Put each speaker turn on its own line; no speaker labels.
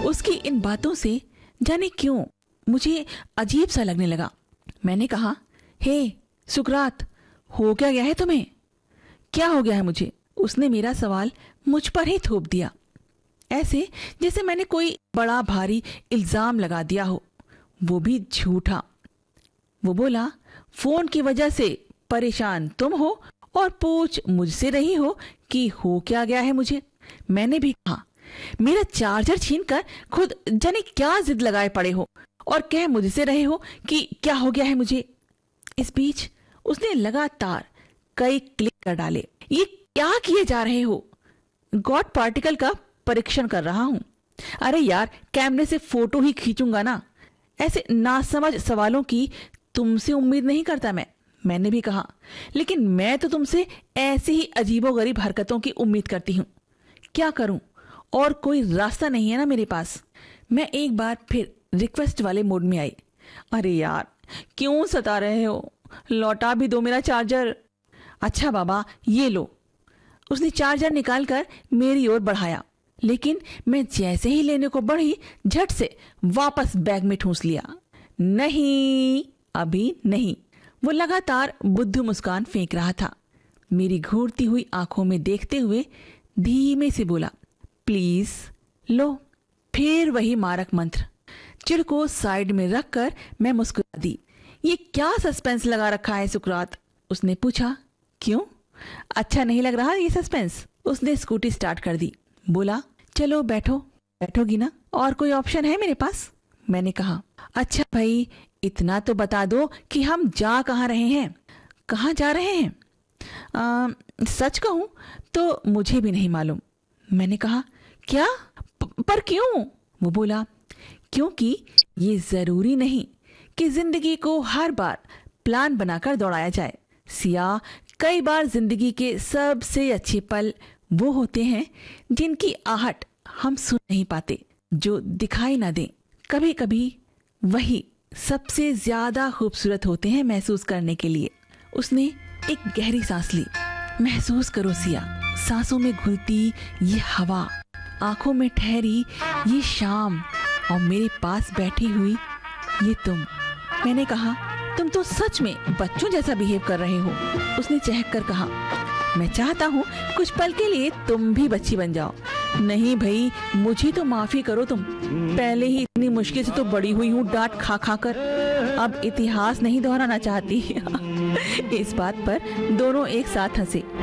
उसकी इन बातों से जाने क्यों मुझे अजीब सा लगने लगा। मैंने कहा, हे सुकरात, हो क्या गया है तुम्हें? क्या हो गया है मुझे? उसने मेरा सवाल मुझ पर ही थोप दिया, ऐसे जैसे मैंने कोई बड़ा भारी इल्जाम लगा दिया हो, वो भी झूठा। वो बोला, फोन की वजह से परेशान तुम हो और पूछ मुझसे रही हो कि हो क्या गया है मुझे। मैंने भी कहा, मेरा चार्जर छीनकर खुद जाने क्या जिद लगाए पड़े हो और कह मुझसे रहे हो कि क्या हो गया है मुझे। इस बीच उसने लगातार कई क्लिक कर डाले। ये क्या किए जा रहे हो? गॉड पार्टिकल का परीक्षण कर रहा हूं। अरे यार, कैमरे से फोटो ही खींचूंगा ना। ऐसे नासमझ सवालों की तुमसे उम्मीद नहीं करता मैंने भी कहा, लेकिन मैं तो तुमसे ऐसी ही अजीबोगरीब हरकतों की उम्मीद करती हूं। क्या करूं? और कोई रास्ता नहीं है ना मेरे पास। मैं एक बार फिर रिक्वेस्ट वाले मोड में आई। अरे यार, क्यों सता रहे हो? लौटा भी दो मेरा चार्जर। अच्छा बाबा, ये लो। उसने चार्जर निकालकर मेरी ओर बढ़ाया, लेकिन मैं जैसे ही लेने को बढ़ी, झट से वापस बैग में ठूंस लिया। नहीं, अभी नहीं। वो लगातार बुद्धू मुस्कान फेंक रहा था। मेरी घूरती हुई आंखों में देखते हुए धीमे से बोला, प्लीज लो। फिर वही मारक मंत्र। चिड़ को साइड में रखकर मैं मुस्कुरा दी। ये क्या सस्पेंस लगा रखा है सुकरात? उसने पूछा। क्यों, अच्छा नहीं लग रहा ये सस्पेंस? उसने स्कूटी स्टार्ट कर दी। बोला, चलो बैठो। बैठोगी ना? और कोई ऑप्शन है मेरे पास? मैंने कहा। अच्छा भाई, इतना तो बता दो कि हम जा कहाँ रहे हैं? कहाँ जा रहे हैं? सच कहूं तो मुझे भी नहीं मालूम। मैंने कहा, क्या? पर क्यों? वो बोला, क्योंकि ये जरूरी नहीं कि जिंदगी को हर बार प्लान बनाकर दौड़ाया जाए। सिया, कई बार जिंदगी के सबसे अच्छे पल वो होते हैं जिनकी आहट हम सुन नहीं पाते, जो दिखाई ना दे। कभी कभी वही सबसे ज्यादा खूबसूरत होते हैं महसूस करने के लिए। उसने एक गहरी सांस ली। महसूस करो सिया, सांसों में घुलती ये हवा, आंखों में ठहरी ये शाम, और मेरे पास बैठी हुई ये तुम। मैंने कहा, तुम तो सच में बच्चों जैसा बिहेव कर रहे हो। उसने चहक कर कहा, मैं चाहता हूँ कुछ पल के लिए तुम भी बच्ची बन जाओ। नहीं भाई, मुझे तो माफी करो तुम। पहले ही इतनी मुश्किल से तो बड़ी हुई हूँ डांट खा खा कर, अब इतिहास नहीं दोहराना चाहती। इस बात पर दोनों एक साथ हंसे।